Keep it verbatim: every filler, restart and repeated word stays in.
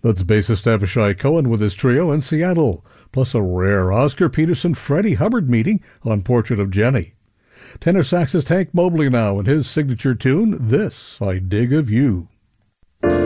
That's bassist Avishai Cohen with his trio in Seattle, plus a rare Oscar Peterson-Freddie Hubbard meeting on Portrait of Jenny. Tenor saxist Hank Mobley now and his signature tune, This I Dig of You.